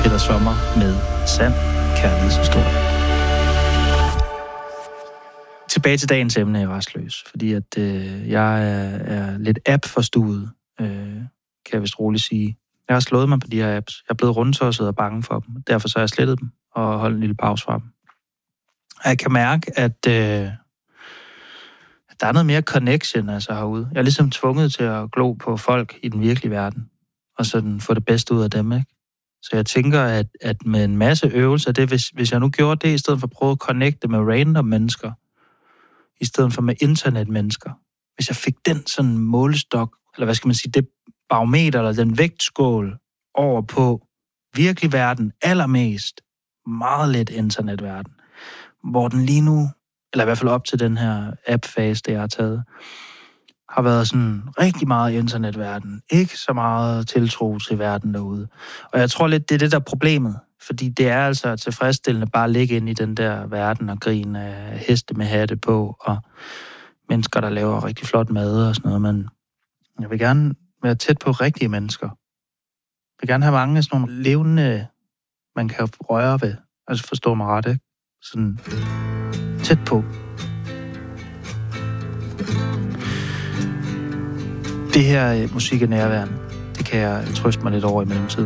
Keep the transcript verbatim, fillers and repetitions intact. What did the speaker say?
Peter Sommer med Sand Kærlighedshistorie. Tilbage til dagens emne i Rastløs, fordi at øh, jeg er, er lidt app-forstuet, øh, kan jeg vist roligt sige. Jeg har slået mig på de her apps. Jeg er blevet rundtosset og bange for dem. Derfor så har jeg slettet dem og holdt en lille pause fra dem. Og jeg kan mærke, at, øh, at der er noget mere connection altså herude. Jeg er ligesom tvunget til at glo på folk i den virkelige verden, og sådan få det bedste ud af dem, ikke? Så jeg tænker, at, at med en masse øvelser, det, hvis, hvis jeg nu gjorde det, i stedet for at prøve at connecte med random mennesker, i stedet for med internetmennesker, hvis jeg fik den sådan målestok, eller hvad skal man sige, det barometer, eller den vægtskål over på virkelig verden, allermest meget lidt internetverden, hvor den lige nu, eller i hvert fald op til den her app-fase, det jeg har taget, har været sådan rigtig meget internetverden. Ikke så meget tiltro til verden derude. Og jeg tror lidt, det er det, der er problemet. Fordi det er altså tilfredsstillende bare at ligge ind i den der verden og grine af heste med hatte på, og mennesker, der laver rigtig flot mad og sådan noget. Men jeg vil gerne være tæt på rigtige mennesker. Jeg vil gerne have mange af sådan nogle levende, man kan røre ved. Altså forstå mig ret, ikke? Sådan tæt på. Det her musik er nærværende. Det kan jeg trøste mig lidt over i mellemtiden.